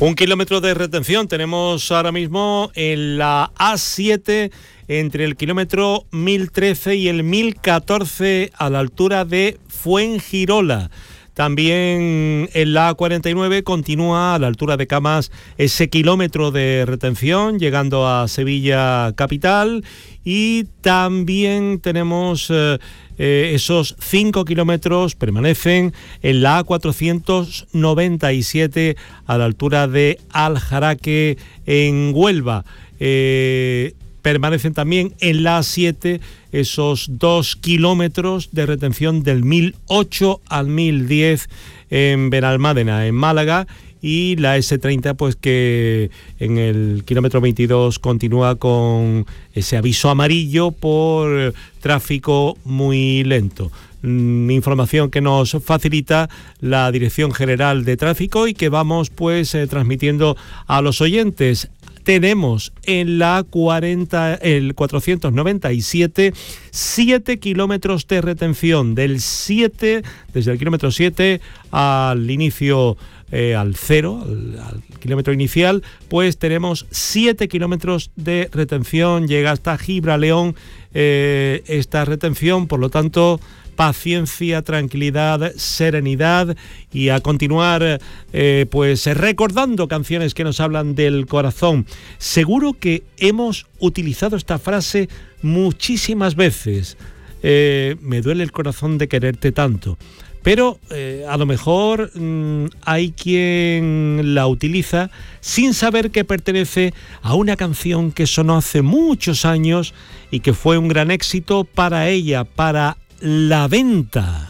1 kilómetro de retención tenemos ahora mismo en la A7 entre el kilómetro 1013 y el 1014 a la altura de Fuengirola. También en la A49 continúa a la altura de Camas ese kilómetro de retención llegando a Sevilla capital, y también tenemos esos 5 kilómetros permanecen en la A497 a la altura de Aljaraque en Huelva. Permanecen también en la A7 esos 2 kilómetros de retención del 1008 al 1010 en Benalmádena, en Málaga, y la S30 pues que en el kilómetro 22 continúa con ese aviso amarillo por tráfico muy lento. Información que nos facilita la Dirección General de Tráfico y que vamos pues transmitiendo a los oyentes. Tenemos en la 497 7 kilómetros de retención desde el kilómetro 7 al inicio, al kilómetro inicial, pues tenemos 7 kilómetros de retención, llega hasta Gibraleón esta retención, por lo tanto paciencia, tranquilidad, serenidad, y a continuar pues recordando canciones que nos hablan del corazón. Seguro que hemos utilizado esta frase muchísimas veces, me duele el corazón de quererte tanto, pero a lo mejor hay quien la utiliza sin saber que pertenece a una canción que sonó hace muchos años y que fue un gran éxito para ella, para La Venta.